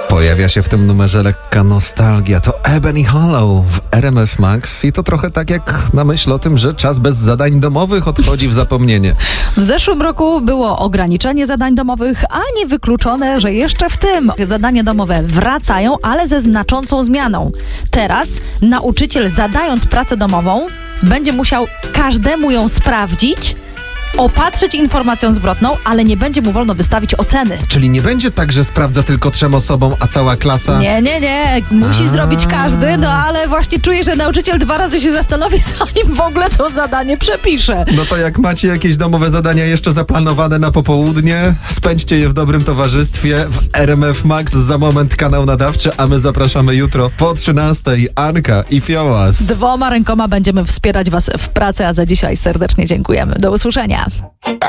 Pojawia się w tym numerze lekka nostalgia. To Ebony Hollow w RMF Max i to trochę tak jak na myśl o tym, że czas bez zadań domowych odchodzi w zapomnienie. W zeszłym roku było ograniczenie zadań domowych, a nie wykluczone, że jeszcze w tym zadania domowe wracają, ale ze znaczącą zmianą. Teraz nauczyciel, zadając pracę domową, będzie musiał każdemu ją sprawdzić, opatrzyć informacją zwrotną, ale nie będzie mu wolno wystawić oceny. Czyli nie będzie tak, że sprawdza tylko 3 osobom, a cała klasa... Nie. Musi zrobić każdy, no ale właśnie czuję, że nauczyciel 2 razy się zastanowi, zanim w ogóle to zadanie przepisze. No to jak macie jakieś domowe zadania jeszcze zaplanowane na popołudnie, spędźcie je w dobrym towarzystwie w RMF Max. Za moment kanał nadawczy, a my zapraszamy jutro po 13:00. Anka i Fiołas. 2 rękoma będziemy wspierać Was w pracy, a za dzisiaj serdecznie dziękujemy. Do usłyszenia.